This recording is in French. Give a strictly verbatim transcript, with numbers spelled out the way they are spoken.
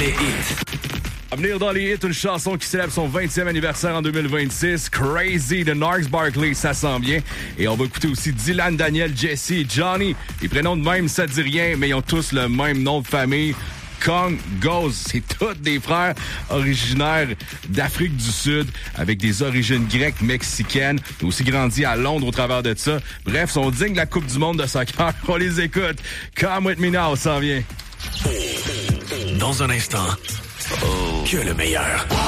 les hits. À venir dans les hits, une chanson qui célèbre son vingtième anniversaire en deux mille vingt-six. Crazy de Gnarls Barkley, ça sent bien. Et on va écouter aussi Dylan, Daniel, Jesse, Johnny. Les prénoms de même, ça dit rien, mais ils ont tous le même nom de famille. Kong, Goz, c'est tous des frères originaires d'Afrique du Sud avec des origines grecques, mexicaines. Ils ont aussi grandi à Londres au travers de ça. Bref, sont dignes de la Coupe du monde de soccer. On les écoute. Come with me now, ça vient. Dans un instant, que le meilleur.